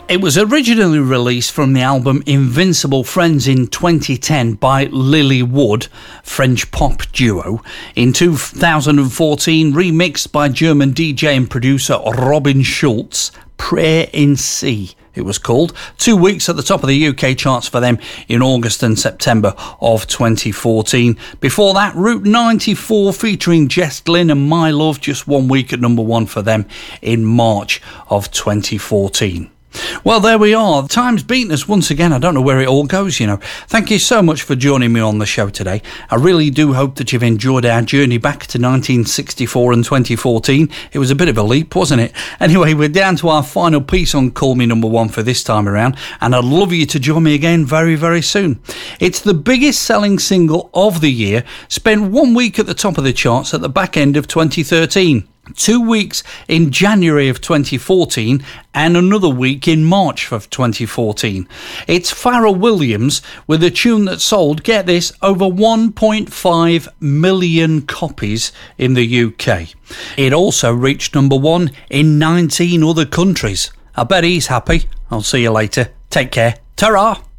It was originally released from the album Invincible Friends in 2010 by Lily Wood, French pop duo. In 2014, remixed by German DJ and producer Robin Schulz, Prayer in C, it was called. 2 weeks at the top of the UK charts for them in August and September of 2014. Before that, Route 94 featuring Jess Glynn and My Love, just 1 week at number one for them in March of 2014. Well, there we are. Time's beaten us once again. I don't know where it all goes, you know. Thank you so much for joining me on the show today. I really do hope that you've enjoyed our journey back to 1964 and 2014. It was a bit of a leap, wasn't it? Anyway, we're down to our final piece on Call Me Number One for this time around, and I'd love you to join me again very, very soon. It's the biggest selling single of the year, spent 1 week at the top of the charts at the back end of 2013. 2 weeks in January of 2014 and another week in March of 2014. It's Pharrell Williams with a tune that sold, get this, over 1.5 million copies in the UK. It also reached number one in 19 other countries. I bet he's happy. I'll see you later. Take care. Ta-ra!